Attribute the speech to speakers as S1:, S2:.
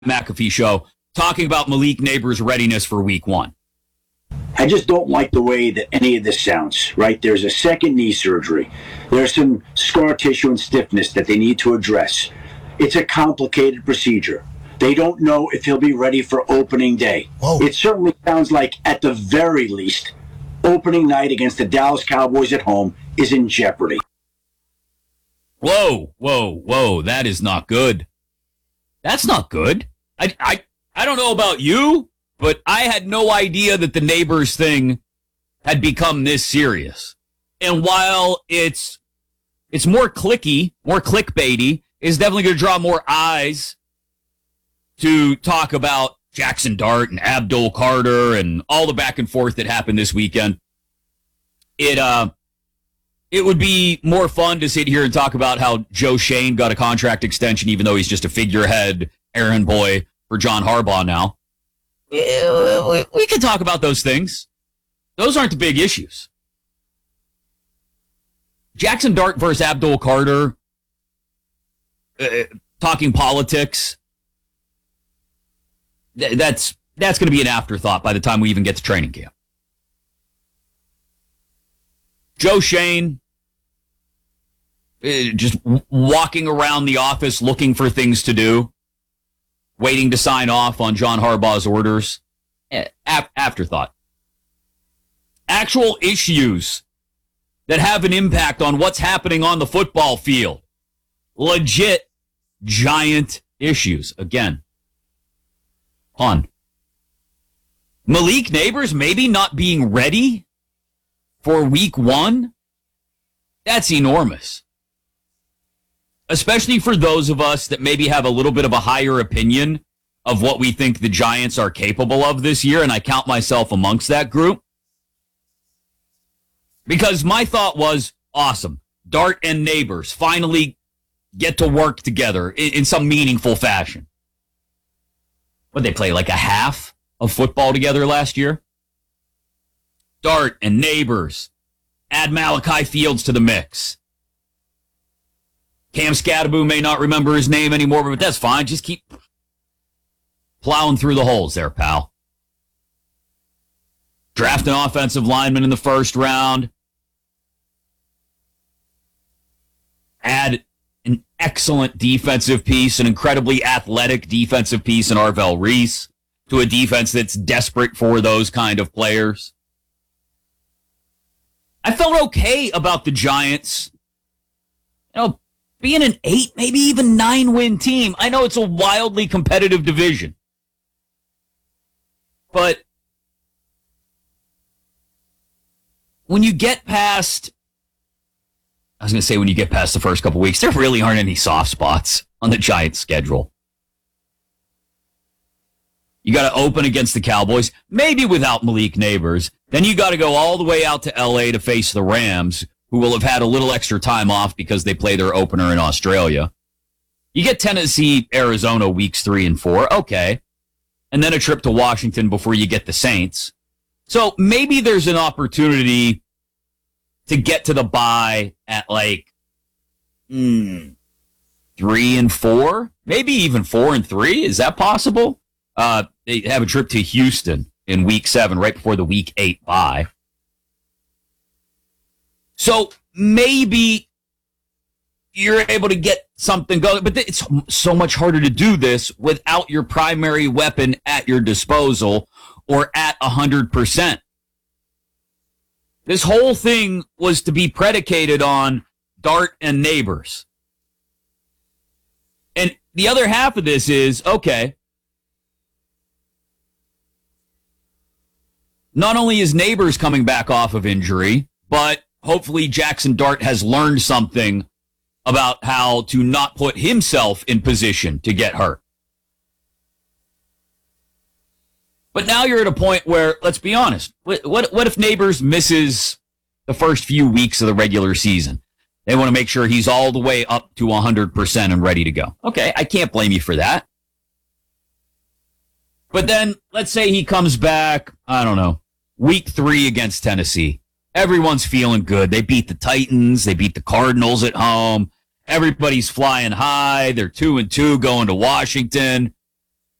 S1: McAfee Show, talking about Malik Neighbors' readiness for week one.
S2: I just don't like the way that any of this sounds, right? There's a second knee surgery. There's some scar tissue and stiffness that they need to address. It's a complicated procedure. They don't know if he'll be ready for opening day.
S3: Whoa.
S2: It certainly sounds like, at the very least, opening night against the Dallas Cowboys at home is in jeopardy.
S1: Whoa. That is not good. That's not good. I don't know about you, but I had no idea that the Neighbors thing had become this serious. And while it's more clicky, more clickbaity, it's definitely going to draw more eyes to talk about Jackson Dart and Abdul Carter and all the back and forth that happened this weekend. It would be more fun to sit here and talk about how Joe Schoen got a contract extension, even though he's just a figurehead errand boy for John Harbaugh now. We can talk about those things. Those aren't the big issues. Jackson Dart versus Abdul Carter, talking politics, that's going to be an afterthought by the time we even get to training camp. Joe Schoen, just walking around the office looking for things to do, waiting to sign off on John Harbaugh's orders. Afterthought. Actual issues that have an impact on what's happening on the football field. Legit giant issues. Again, on Malik Neighbors maybe not being ready for week one. That's enormous. Especially for those of us that maybe have a little bit of a higher opinion of what we think the Giants are capable of this year, and I count myself amongst that group. Because my thought was, awesome. Dart and Neighbors finally get to work together in some meaningful fashion. What, they play like a half of football together last year? Dart and Neighbors. Add Malachi Fields to the mix. Cam Scadaboo may not remember his name anymore, but that's fine. Just keep plowing through the holes there, pal. Draft an offensive lineman in the first round. Add an excellent defensive piece, an incredibly athletic defensive piece in Arvell Reese to a defense that's desperate for those kind of players. I felt okay about the Giants, being an 8, maybe even 9-win team. I know it's a wildly competitive division. But when you get past, when you get past the first couple weeks, there really aren't any soft spots on the Giants' schedule. You got to open against the Cowboys, maybe without Malik Neighbors. Then you got to go all the way out to L.A. to face the Rams, who will have had a little extra time off because they play their opener in Australia. You get Tennessee, Arizona weeks 3 and 4. Okay. And then a trip to Washington before you get the Saints. So maybe there's an opportunity to get to the bye at 3 and 4, maybe even 4 and 3. Is that possible? They have a trip to Houston in week 7, right before the week 8 bye. So maybe you're able to get something going, but it's so much harder to do this without your primary weapon at your disposal or at 100%. This whole thing was to be predicated on Dart and Neighbors. And the other half of this is, okay, not only is Neighbors coming back off of injury, but hopefully Jackson Dart has learned something about how to not put himself in position to get hurt. But now you're at a point where, let's be honest, what if Neighbors misses the first few weeks of the regular season? They want to make sure he's all the way up to 100% and ready to go. Okay, I can't blame you for that. But then, let's say he comes back, I don't know, week 3 against Tennessee. Everyone's feeling good. They beat the Titans. They beat the Cardinals at home. Everybody's flying high. They're 2-2 going to Washington.